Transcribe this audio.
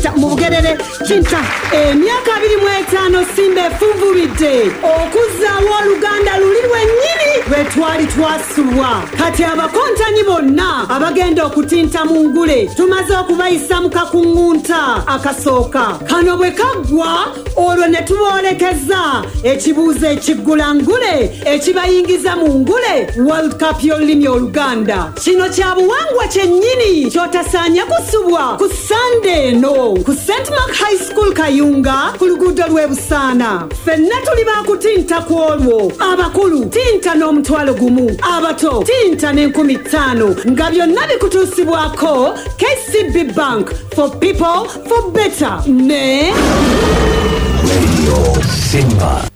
tinta mu Bugerere tinta emyaka 25 Simba efuvubidde okuzzaawo oluganda luli lwennyini lwe twali twasulwa. Kati abakontanyi bonna abagenda okutinta mu ngule tumaze okubayisa mu kakuŋŋunta akasooka. Kano bwe kaggwa olwo ne tuboolekeza ekibuuzo ekiggula ngule ekibayingiza mu ngule World Cup y'olulimi Oluganda. Kino kya buwangwa kyennyini kyotasaanya kusubwa ku Sunday eno ku St. Mark High School Kayunga ku luguudo lw'e Busaana. Ffenna tuli baakutinta ku olwo. Abakulu tinta n'omutwalo gumu, abato tinta n'50,000 nga byonna bikutuusibwako KCB Bank, for people for better ne Radio Simba.